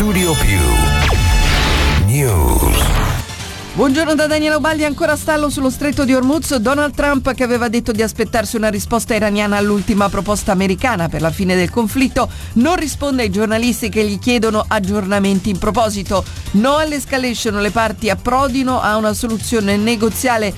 Studio Più News. Buongiorno da Daniela Ubaldi. Ancora stallo sullo stretto di Hormuz. Donald Trump, che aveva detto di aspettarsi una risposta iraniana all'ultima proposta americana per la fine del conflitto, non risponde ai giornalisti che gli chiedono aggiornamenti in proposito. No all'escalation, le parti approdino a una soluzione negoziale